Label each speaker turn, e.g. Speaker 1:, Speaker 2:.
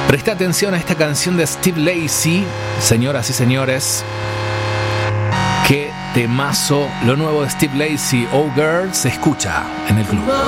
Speaker 1: Presta atención a esta canción de Steve Lacy, señoras y señores. Qué temazo, lo nuevo de Steve Lacy, Oh Girl, se escucha en el club.